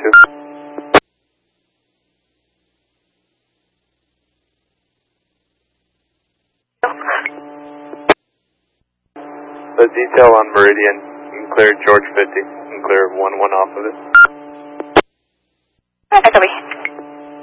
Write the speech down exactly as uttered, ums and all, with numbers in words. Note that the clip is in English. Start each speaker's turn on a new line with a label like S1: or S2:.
S1: two. The detail on Meridian, you can clear George fifty, you can clear one one off of it.
S2: Okay, copy.